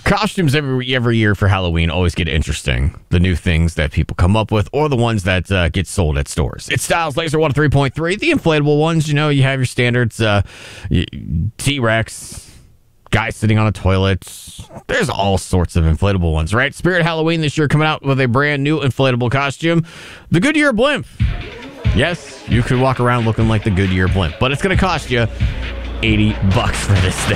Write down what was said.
Costumes every year for Halloween always get interesting. The new things that people come up with or the ones that get sold at stores. It's Styles Laser 103.3. The inflatable ones, you have your standards. T-Rex, guy sitting on a toilet. There's all sorts of inflatable ones, right? Spirit Halloween this year coming out with a brand new inflatable costume. The Goodyear Blimp. Yes, you could walk around looking like the Goodyear Blimp, but it's going to cost you $80 for this thing.